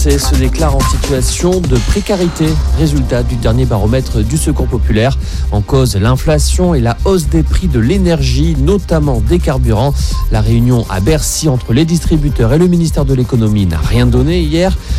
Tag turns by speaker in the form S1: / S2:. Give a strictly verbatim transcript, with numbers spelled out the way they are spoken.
S1: se déclare en situation de précarité. Résultat du dernier baromètre du Secours populaire. En cause, l'inflation et la hausse des prix de l'énergie, notamment des carburants. La réunion à Bercy entre les distributeurs et le ministère de l'économie n'a rien donné hier.